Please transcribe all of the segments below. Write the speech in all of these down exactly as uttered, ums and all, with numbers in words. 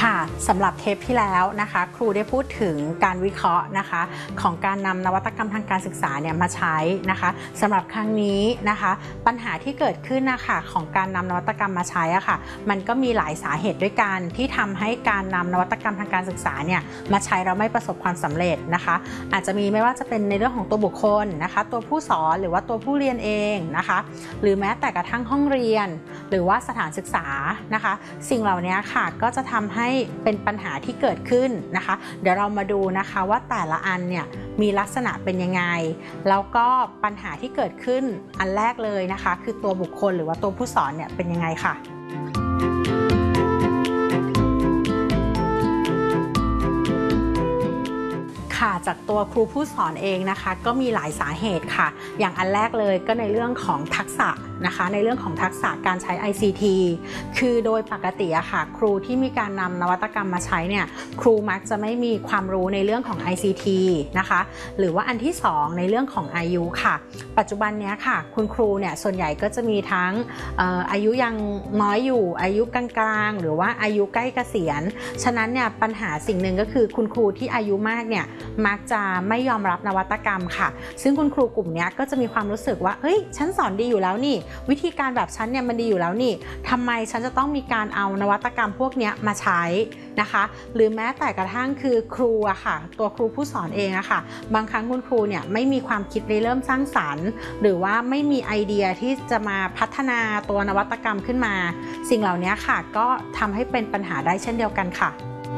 ค่ะสำหรับเทปที่แล้วนะคะครูได้พูดถึงการวิเคราะห์นะคะของการนำนวัตกรรมทางการศึกษาเนี่ยมาใช้นะคะสำหรับครั้งนี้นะคะปัญหาที่เกิดขึ้นนะคะของการนำนวัตกรรมมาใช้อะค่ะมันก็มีหลายสาเหตุด้วยกันที่ทำให้การนำนวัตกรรมทางการศึกษาเนี่ยมาใช้เราไม่ประสบความสำเร็จนะคะอาจจะมีไม่ว่าจะเป็นในเรื่องของตัวบุคคลนะคะตัวผู้สอนหรือว่าตัวผู้เรียนเองนะคะหรือแม้แต่กระทั่งห้องเรียนหรือว่าสถานศึกษานะคะสิ่งเหล่านี้ค่ะก็จะทำให้เป็นปัญหาที่เกิดขึ้นนะคะเดี๋ยวเรามาดูนะคะว่าแต่ละอันเนี่ยมีลักษณะเป็นยังไงแล้วก็ปัญหาที่เกิดขึ้นอันแรกเลยนะคะคือตัวบุคคลหรือว่าตัวผู้สอนเนี่ยเป็นยังไงค่ะจากตัวครูผู้สอนเองนะคะก็มีหลายสาเหตุค่ะอย่างอันแรกเลยก็ในเรื่องของทักษะนะคะในเรื่องของทักษะการใช้ ไอ ซี ที คือโดยปกติอะค่ะครูที่มีการนำนวัตกรรมมาใช้เนี่ยครูมักจะไม่มีความรู้ในเรื่องของ ไอ ซี ที นะคะหรือว่าอันที่สองในเรื่องของอายุค่ะปัจจุบันนี้ค่ะคุณครูเนี่ยส่วนใหญ่ก็จะมีทั้งเอ่ออายุยังน้อยอยู่อายุกลางๆหรือว่าอายุใกล้เกษียณฉะนั้นเนี่ยปัญหาสิ่งหนึ่งก็คือคุณครูที่อายุมากเนี่ยมักจะไม่ยอมรับนวัตกรรมค่ะซึ่งคุณครูกลุ่มนี้ก็จะมีความรู้สึกว่าเฮ้ยฉันสอนดีอยู่แล้วนี่วิธีการแบบฉันเนี่ยมันดีอยู่แล้วนี่ทำไมฉันจะต้องมีการเอานวัตกรรมพวกนี้มาใช้นะคะหรือแม้แต่กระทั่งคือครูอะค่ะตัวครูผู้สอนเองอะค่ะบางครั้งคุณครูเนี่ยไม่มีความคิดในเริ่มสร้างสรรค์หรือว่าไม่มีไอเดียที่จะมาพัฒนาตัวนวัตกรรมขึ้นมาสิ่งเหล่านี้ค่ะก็ทำให้เป็นปัญหาได้เช่นเดียวกันค่ะ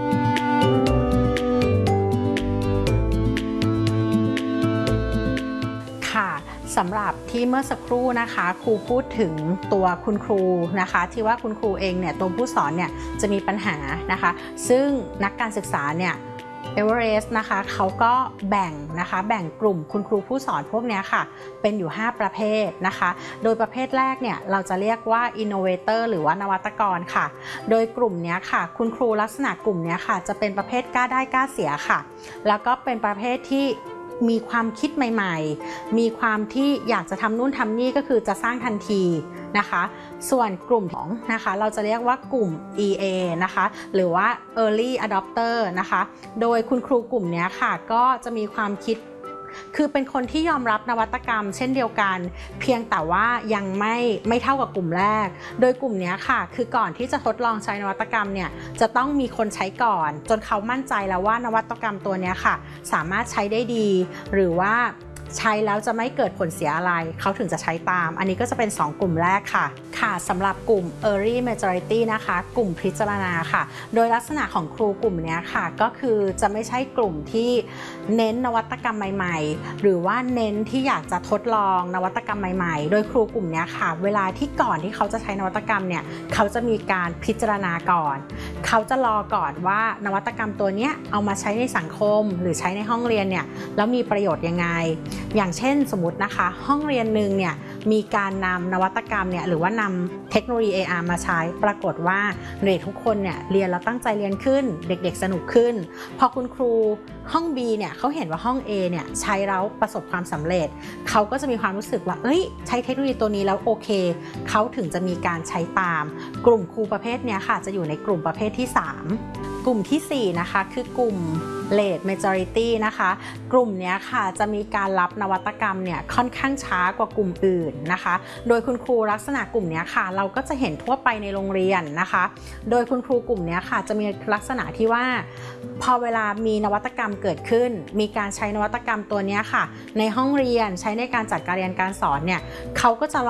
สำหรับที่เมื่อสักครู่นะคะครูพูดถึงตัวคุณครูนะคะที่ว่าคุณครูเองเนี่ยตัวผู้สอนเนี่ยจะมีปัญหานะคะซึ่งนักการศึกษาเนี่ยเอเวอเรสต์นะคะเขาก็แบ่งนะคะแบ่งกลุ่มคุณครูผู้สอนพวกนี้ค่ะเป็นอยู่ห้าประเภทนะคะโดยประเภทแรกเนี่ยเราจะเรียกว่า innovator หรือว่านวัตกรค่ะโดยกลุ่มนี้ค่ะคุณครูลักษณะกลุ่มนี้ค่ะจะเป็นประเภทกล้าได้กล้าเสียค่ะแล้วก็เป็นประเภทที่มีความคิดใหม่ๆมีความที่อยากจะทำนู่นทำนี่ก็คือจะสร้างทันทีนะคะส่วนกลุ่มของนะคะเราจะเรียกว่ากลุ่ม อี เอ นะคะหรือว่า Early Adopter นะคะโดยคุณครูกลุ่มนี้ค่ะก็จะมีความคิดคือเป็นคนที่ยอมรับนวัตกรรมเช่นเดียวกันเพียงแต่ว่ายังไม่ไม่เท่ากับกลุ่มแรกโดยกลุ่มนี้ค่ะคือก่อนที่จะทดลองใช้นวัตกรรมเนี่ยจะต้องมีคนใช้ก่อนจนเขามั่นใจแล้วว่านวัตกรรมตัวนี้ค่ะสามารถใช้ได้ดีหรือว่าใช้แล้วจะไม่เกิดผลเสียอะไรเขาถึงจะใช้ตามอันนี้ก็จะเป็นสองกลุ่มแรกค่ะค่ะสำหรับกลุ่ม Early Majority นะคะกลุ่มพิจารณาค่ะโดยลักษณะของครูกลุ่มนี้ค่ะก็คือจะไม่ใช่กลุ่มที่เน้นนวัตกรรมใหม่ๆหรือว่าเน้นที่อยากจะทดลองนวัตกรรมใหม่ๆโดยครูกลุ่มนี้ค่ะเวลาที่ก่อนที่เขาจะใช้นวัตกรรมเนี่ยเขาจะมีการพิจารณาก่อนเขาจะรอก่อนว่านวัตกรรมตัวนี้เอามาใช้ในสังคมหรือใช้ในห้องเรียนเนี่ยแล้วมีประโยชน์ยังไงอย่างเช่นสมมตินะคะห้องเรียนหนึ่งเนี่ยมีการนำนวัตกรรมเนี่ยหรือว่านำเทคโนโลยี เอ อาร์ มาใช้ปรากฏว่าเด็กทุกคนเนี่ยเรียนแล้วตั้งใจเรียนขึ้นเด็กๆสนุกขึ้นพอคุณครูห้อง B เนี่ยเขาเห็นว่าห้อง A เนี่ยใช้แล้วประสบความสำเร็จเขาก็จะมีความรู้สึกว่าเอ้ยใช้เทคโนโลยีตัวนี้แล้วโอเคเขาถึงจะมีการใช้ตามกลุ่มครูประเภทนี้ค่ะจะอยู่ในกลุ่มประเภทที่สามกลุ่มที่สี่นะคะคือกลุ่ม Late Majority นะคะกลุ่มนี้ค่ะจะมีการรับนวัตกรรมเนี่ยค่อนข้างช้ากว่ากลุ่มอื่นนะคะโดยคุณครูลักษณะกลุ่มนี้ค่ะเราก็จะเห็นทั่วไปในโรงเรียนนะคะโดยคุณครูกลุ่มนี้ค่ะจะมีลักษณะที่ว่าพอเวลามีนวัตกรรมเกิดขึ้นมีการใช้นวัตกรรมตัวนี้ค่ะในห้องเรียนใช้ในการจัดการเรียนการสอนเนี่ยเขาก็จะ